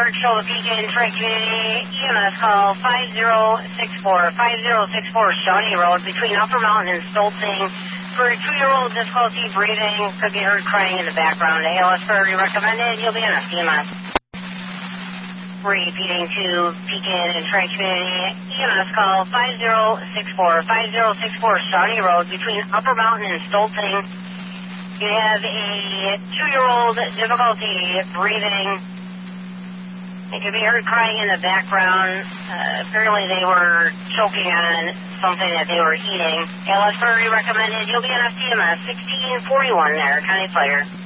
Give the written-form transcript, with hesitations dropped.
Ellisburg, Shoal Beacon, Tri-Community, EMS call 5064. 5064 Shawnee Road between Upper Mountain and Stolzing. For a 2-year-old, difficulty breathing, could be heard crying in the background. Ellisburg, recommended. You'll be on a CMS. Repeating to Beacon and Tri-Community, EMS call 5064. 5064 Shawnee Road between Upper Mountain and Stolzing. You have a 2-year-old, difficulty breathing. It could be heard crying in the background. Apparently they were choking on something that they were eating. Ellisburg recommended. You'll be on a CMS 1641 there, County Fire.